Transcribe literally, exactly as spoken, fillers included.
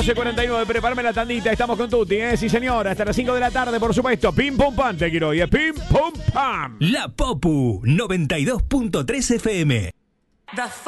doce cuarenta y nueve, prepárame la tandita, estamos con Tuti, ¿eh? Sí señora, hasta las cinco de la tarde, por supuesto. Pim pum pam, te quiero oír, pim pum pam. La Popu noventa y dos punto tres F M.